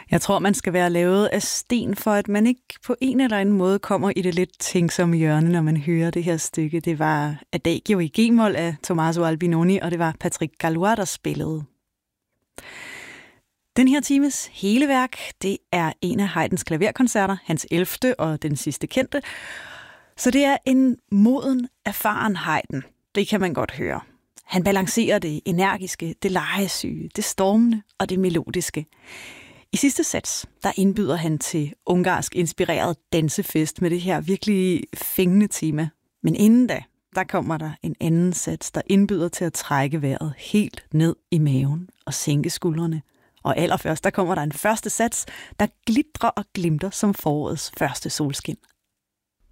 Jeg tror, man skal være lavet af sten, for at man ikke på en eller anden måde kommer i det lidt tænksomme hjørne, når man hører det her stykke. Det var Adagio i G-mol af Tommaso Albinoni, og det var Patrick Gallois, der spillede. Den her times hele værk, det er en af Haydns klaverkoncerter, hans 11. og den sidste kendte. Så det er en moden, erfaren Haydn. Det kan man godt høre. Han balancerer det energiske, det legesyge, det stormende og det melodiske. I sidste sats, der indbyder han til ungarsk inspireret dansefest med det her virkelig fængende tema. Men inden da, der kommer der en anden sats, der indbyder til at trække vejret helt ned i maven og sænke skuldrene. Og allerførst, der kommer der en første sats, der glitrer og glimter som forårets første solskin.